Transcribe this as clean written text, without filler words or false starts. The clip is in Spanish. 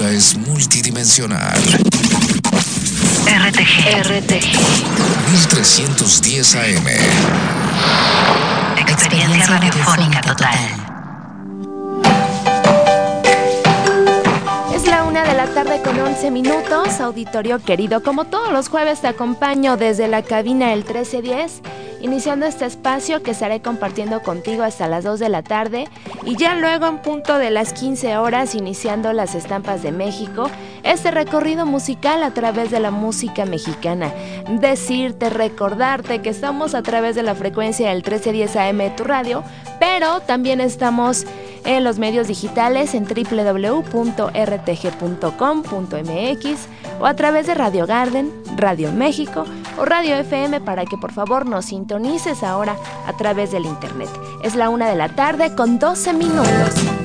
música es multidimensional. RTG 1310 AM. Experiencia radiofónica total. Es la 1:11 auditorio querido. Como todos los jueves te acompaño desde la cabina del 1310, iniciando este espacio que estaré compartiendo contigo hasta las 2 de la tarde y ya luego en punto de las 15 horas iniciando las estampas de México, este recorrido musical a través de la música mexicana. Decirte, recordarte que estamos a través de la frecuencia del 1310 AM de tu radio, pero también estamos en los medios digitales en www.rtg.com.mx o a través de Radio Garden, Radio México o Radio FM para que por favor nos sintonices ahora a través del internet. Es la 1 de la tarde con 12 minutos.